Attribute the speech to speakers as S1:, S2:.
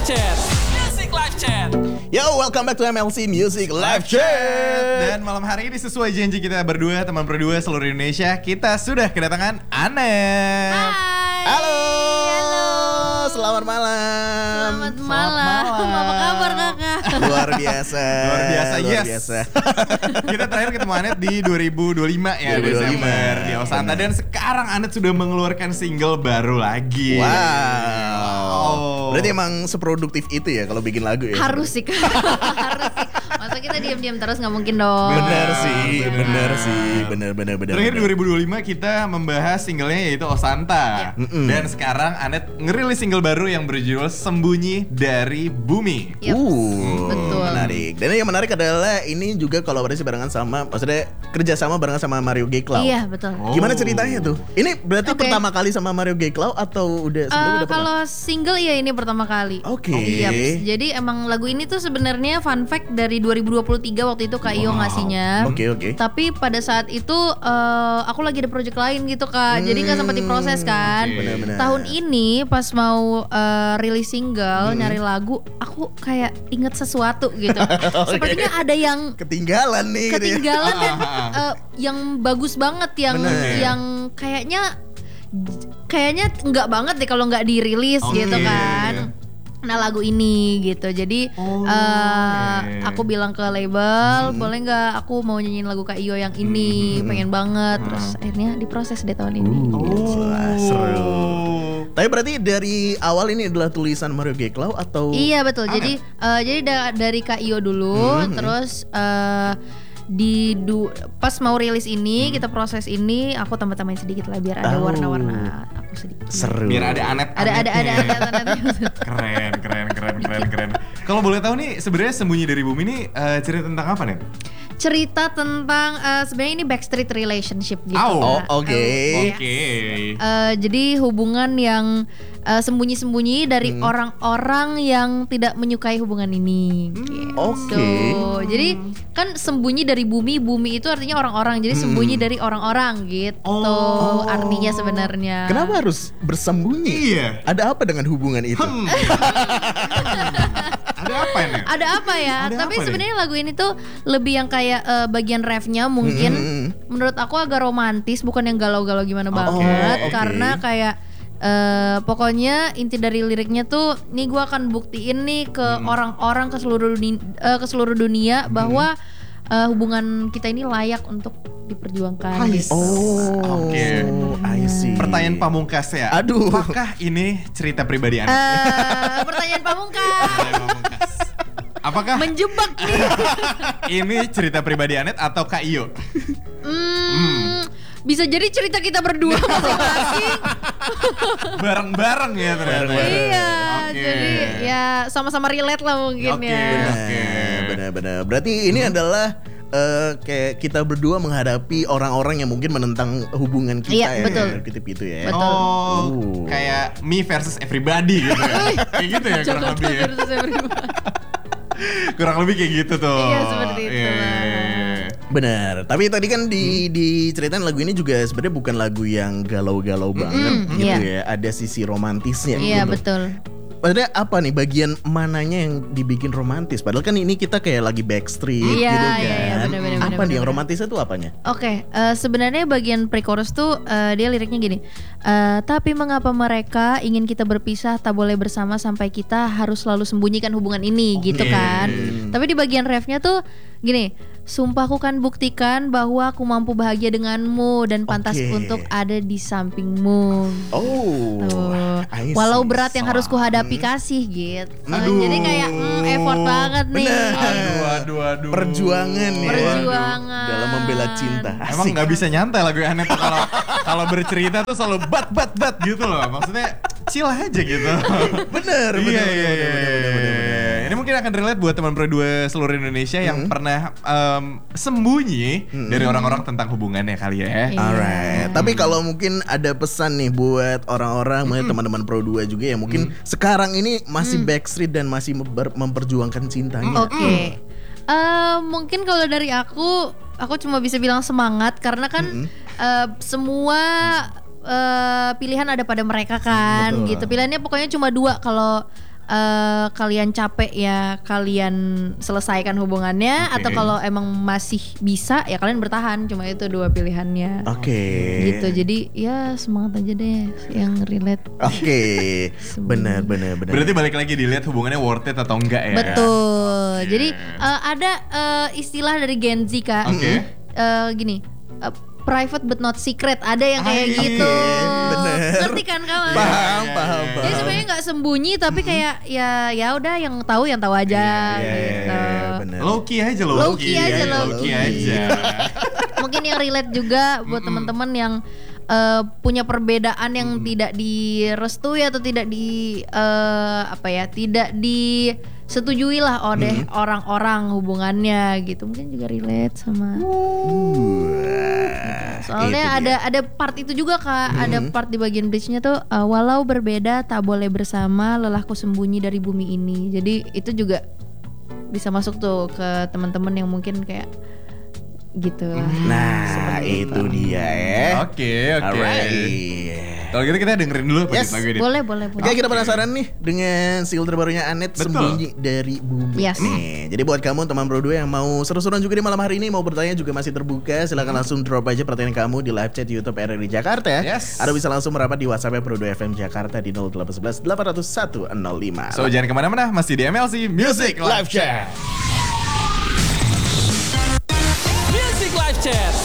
S1: Chat. Music Live Chat.
S2: Yo, welcome back to MLC Music Live Chat.
S3: Dan malam hari ini sesuai janji kita berdua, teman berdua seluruh Indonesia, kita sudah kedatangan Anet.
S4: Hai.
S2: Halo. Selamat malam.
S4: Selamat malam. Apa kabar kakak?
S2: Luar biasa.
S3: Luar biasa,
S2: Luar
S3: yes.
S2: biasa.
S3: Kita terakhir ketemu Anet di 2025 ya,
S2: 2025.
S3: Desember di Osanta.
S2: Benar.
S3: Dan sekarang Anet sudah mengeluarkan single baru lagi.
S2: Wow. Berarti emang seproduktif itu ya kalau bikin lagu ya?
S4: Harus sih kak. Harus sih. Masa kita diam-diam terus nggak mungkin dong.
S2: Bener sih. Bener.
S3: Terakhir 2025 kita membahas singlenya yaitu Osanta. Dan sekarang Anet ngerilis single baru yang berjudul Sembunyi dari Bumi.
S4: Yep. Betul.
S2: Menarik. Dan yang menarik adalah ini juga kolaborasi barengan sama, maksudnya kerjasama barengan sama Mario G. Cloud.
S4: Iya betul.
S2: Gimana ceritanya tuh? Ini berarti
S4: Oke.
S2: pertama kali sama Mario G. Cloud atau udah sebelumnya udah pernah?
S4: Kalau single ya ini pertama kali.
S2: Oke.
S4: Iya. Jadi emang lagu ini tuh sebenarnya fun fact dari 2023 waktu itu Kak Iyo ngasihnya.
S2: Oke.
S4: Tapi pada saat itu aku lagi ada project lain gitu kak. Jadi nggak sempat diproses kan.
S2: Benar-benar.
S4: Tahun ini pas mau rilis single nyari lagu, aku kayak inget sesuatu gitu. Sepertinya ada yang
S2: Ketinggalan nih gitu ya.
S4: ketinggalan dan yang bagus banget yang
S2: Bener.
S4: yang kayaknya nggak banget deh kalau nggak dirilis gitu kan. Nah lagu ini gitu. Jadi aku bilang ke label, boleh nggak aku mau nyanyiin lagu Kak Iyo yang ini, pengen banget. Terus akhirnya diproses deh tahun ini.
S2: Wah, seru. Tapi berarti dari awal ini adalah tulisan Mario G. Cloud atau?
S4: Iya betul. Jadi dari Kak Iyo dulu, terus pas mau rilis ini kita proses ini, aku tambah-tambahin sedikit lah biar ada warna-warna aku sedikit.
S2: Seru.
S3: Biar ada Anet.
S4: Ada.
S3: Keren. Kalau boleh tahu nih sebenarnya Sembunyi dari Bumi ini cerita tentang apa nih?
S4: Cerita tentang sebenarnya ini backstreet relationship gitu.
S2: Oh, oke.
S4: Jadi hubungan yang sembunyi-sembunyi dari orang-orang yang tidak menyukai hubungan ini. Gitu.
S2: Oke.
S4: Jadi kan sembunyi dari bumi, bumi itu artinya orang-orang. Jadi sembunyi dari orang-orang gitu. Artinya sebenarnya.
S2: Kenapa harus bersembunyi?
S3: Iya.
S2: Ada apa dengan hubungan itu?
S3: Ada apa ini?
S4: Ada apa ya?
S3: Ada
S4: Tapi
S3: apa nih?
S4: sebenarnya lagu ini tuh lebih yang kayak bagian refnya mungkin menurut aku agak romantis, bukan yang galau-galau gimana banget.
S2: oke.
S4: Karena kayak pokoknya inti dari liriknya tuh, nih gue akan buktiin nih ke orang-orang ke seluruh dunia bahwa hubungan kita ini layak untuk diperjuangkan. Gitu.
S3: Oke.
S2: I see.
S3: Pertanyaan pamungkas ya.
S2: Aduh.
S3: Apakah ini cerita pribadi Anet?
S4: Pertanyaan pamungkas.
S3: Apakah
S4: Menjebak nih.
S3: ini cerita pribadi Anet atau Kak Iyo?
S4: Bisa jadi cerita kita berdua masing-masing.
S3: Bareng-bareng ya ternyata.
S4: Iya,
S3: Oke.
S4: jadi ya sama-sama relate lah mungkin
S3: Oke.
S4: ya.
S2: Benar. Berarti ini adalah kayak kita berdua menghadapi orang-orang yang mungkin menentang hubungan kita
S4: Iya,
S2: ya.
S4: betul.
S2: Kutip itu ya.
S4: Betul.
S3: Kayak me versus everybody gitu ya. Kayak gitu ya kurang lebih ya. Kurang lebih kayak gitu tuh.
S4: Iya, seperti itu
S3: Iya.
S4: lah.
S2: Benar. Tapi tadi kan diceritain lagu ini juga sebenarnya bukan lagu yang galau-galau banget gitu
S4: iya.
S2: ya. Ada sisi romantisnya
S4: Iya,
S2: gitu.
S4: betul.
S2: Maksudnya apa nih bagian mananya yang dibikin romantis? Padahal kan ini kita kayak lagi backstreet
S4: Iya,
S2: gitu kan.
S4: iya, benar.
S2: Apa nih yang romantisnya tuh apanya?
S4: Oke, sebenarnya bagian pre-chorus tuh dia liriknya gini. Tapi mengapa mereka ingin kita berpisah, tak boleh bersama sampai kita harus selalu sembunyikan hubungan ini gitu kan. Tapi di bagian refnya tuh gini. Sumpah aku kan buktikan bahwa aku mampu bahagia denganmu dan pantas
S2: Oke.
S4: untuk ada di sampingmu.
S2: Oh.
S4: Tuh.
S2: I see.
S4: Walau berat yang harus kuhadapi kasih gitu.
S3: Aduh.
S4: Jadi kayak effort banget nih.
S3: Aduh.
S2: Perjuangan ya.
S4: Perjuangan.
S2: Dalam membela cinta.
S3: Emang
S2: Asik.
S3: nggak bisa nyantai lagu Anet tuh kalau bercerita tuh selalu bat gitu loh. Maksudnya chill aja gitu.
S2: Bener.
S3: Iya. Ini mungkin akan relate buat teman berdua seluruh Indonesia yang pernah sembunyi dari orang-orang tentang hubungannya kali ya.
S4: Iya.
S2: Alright. Tapi kalau mungkin ada pesan nih buat orang-orang, mungkin teman-teman Pro 2 juga yang mungkin sekarang ini masih backstreet dan masih memperjuangkan cintanya.
S4: Oke. Mungkin kalau dari aku cuma bisa bilang semangat karena kan semua pilihan ada pada mereka kan.
S2: Betul.
S4: Gitu. Pilihannya pokoknya cuma dua, kalau kalian capek ya kalian selesaikan hubungannya,
S3: Oke.
S4: atau kalau emang masih bisa ya kalian bertahan. Cuma itu dua pilihannya.
S2: Oke.
S4: Gitu. Jadi ya semangat aja deh yang relate.
S2: Oke. Benar.
S3: Berarti balik lagi dilihat hubungannya worth it atau enggak ya.
S4: Betul. Jadi ada istilah dari Gen Z, Kak.
S3: Oke.
S4: Gini, private but not secret. Ada yang kayak
S2: Oke,
S4: gitu.
S2: bener.
S4: Ngerti kan kawan?
S2: Paham.
S4: Jadi sebenarnya nggak sembunyi tapi kayak ya udah yang tahu aja gitu.
S2: Benar.
S3: Low key aja loh.
S4: Low key aja, low
S3: Low key
S4: key.
S3: aja.
S4: Mungkin yang relate juga buat teman-teman yang punya perbedaan yang tidak direstui atau tidak tidak disetujui lah oleh orang-orang hubungannya gitu. Mungkin juga relate sama. Soalnya ada part itu juga Kak, ada part di bagian bridge-nya tuh walau berbeda tak boleh bersama, lelahku sembunyi dari bumi ini. Jadi itu juga bisa masuk tuh ke teman-teman yang mungkin kayak gitu lah.
S2: Nah, itu dia ya.
S3: Oke.
S2: Alright.
S3: Kalau gitu kita dengerin dulu
S2: Yes.
S3: lagu ini.
S4: Boleh.
S2: Oke, kita penasaran nih dengan single terbarunya Anet,
S3: Betul.
S2: Sembunyi dari Bumi.
S4: Yes.
S2: Nih, jadi buat kamu teman Pro 2 yang mau seru-seruan juga di malam hari ini, mau bertanya juga masih terbuka. Silakan langsung drop aja pertanyaan kamu di live chat YouTube RRI Jakarta ya.
S3: Yes.
S2: Atau bisa langsung merapat di WhatsApp Pro 2 FM Jakarta di 0811 801 105.
S3: So jangan kemana-mana, masih di MLC Music Live Chat.
S1: Music Live Chat.